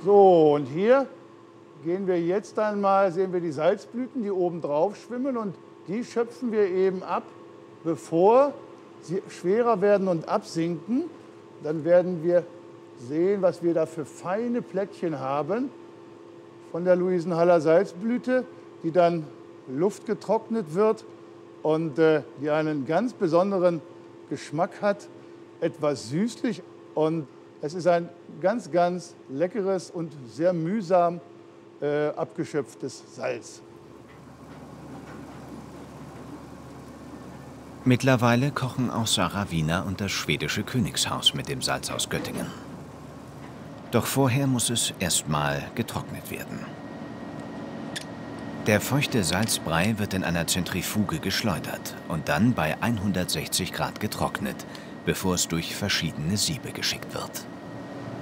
So, und hier gehen wir jetzt einmal, sehen wir die Salzblüten, die oben drauf schwimmen, und die schöpfen wir eben ab, bevor sie schwerer werden und absinken. Dann werden wir sehen, was wir da für feine Plättchen haben von der Louisenhaller Salzblüte, die dann luftgetrocknet wird und die einen ganz besonderen Geschmack hat, etwas süßlich, und es ist ein ganz, ganz leckeres und sehr mühsam abgeschöpftes Salz. Mittlerweile kochen auch Sarah Wiener und das schwedische Königshaus mit dem Salz aus Göttingen. Doch vorher muss es erstmal getrocknet werden. Der feuchte Salzbrei wird in einer Zentrifuge geschleudert und dann bei 160 Grad getrocknet, bevor es durch verschiedene Siebe geschickt wird.